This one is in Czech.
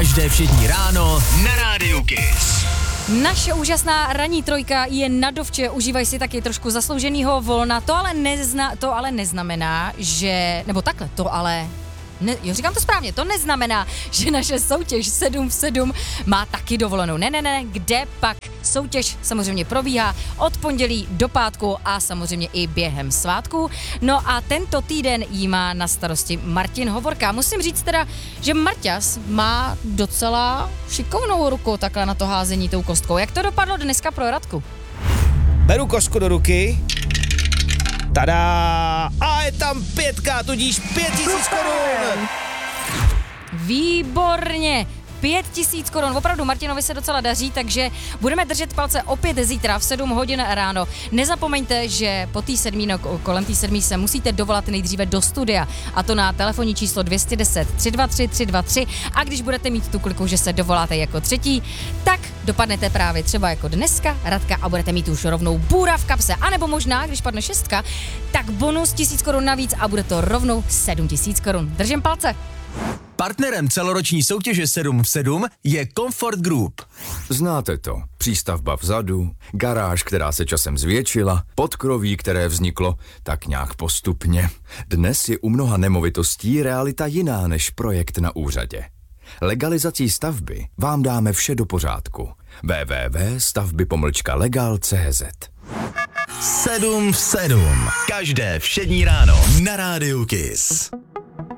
Každé všední ráno na Rádiu Kiss. Naše úžasná ranní trojka je na dovče, užívaj si taky trošku zaslouženýho volna, to ale neznamená, že, nebo takhle, říkám to správně, to neznamená, že naše soutěž 7 v 7 má taky dovolenou. Ne, kde pak soutěž samozřejmě probíhá od pondělí do pátku a samozřejmě i během svátků. No a tento týden jí má na starosti Martin Hovorka. Musím říct teda, že Marťas má docela šikovnou ruku takhle na to házení tou kostkou. Jak to dopadlo dneska pro Radku? Beru kostku do ruky. Tada! A je tam 5, tudíž 5000 korun! Výborně! 5000 korun. Opravdu Martinovi se docela daří, takže budeme držet palce opět zítra v 7 hodin ráno. Nezapomeňte, že po té 7, kolem té 7 se musíte dovolat nejdříve do studia, a to na telefonní číslo 210 323 323, a když budete mít tu kliku, že se dovoláte jako třetí, tak dopadnete právě třeba jako dneska, Radka, a budete mít už rovnou bůra v kapse, anebo možná, když padne 6, tak bonus 1000 korun navíc a bude to rovnou 7000 korun. Držím palce. Partnerem celoroční soutěže 7 v 7 je Comfort Group. Znáte to. Přístavba vzadu, garáž, která se časem zvětšila, podkroví, které vzniklo tak nějak postupně. Dnes je u mnoha nemovitostí realita jiná než projekt na úřadě. Legalizací stavby vám dáme vše do pořádku. www.stavby-legal.cz 7 v 7. Každé všední ráno na Rádiu Kiss.